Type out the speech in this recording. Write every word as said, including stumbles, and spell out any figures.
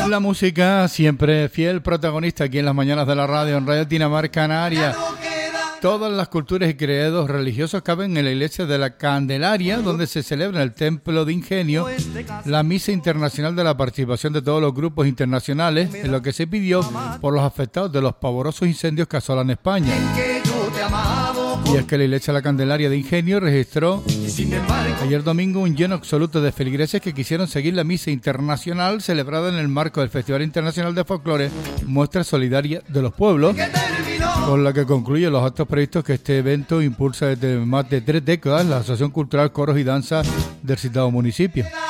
La música siempre fiel protagonista aquí en las mañanas de la radio en Radio Dinamarca Canaria. Todas las culturas y credos religiosos caben en la iglesia de la Candelaria, donde se celebra en el Templo de Ingenio la misa internacional de la participación de todos los grupos internacionales, en lo que se pidió por los afectados de los pavorosos incendios que asolan España. Y es que la iglesia de la Candelaria de Ingenio registró ayer domingo un lleno absoluto de feligreses que quisieron seguir la misa internacional celebrada en el marco del Festival Internacional de Folclore, muestra solidaria de los pueblos, con la que concluye los actos previstos que este evento impulsa desde más de tres décadas la Asociación Cultural Coros y Danza del citado municipio.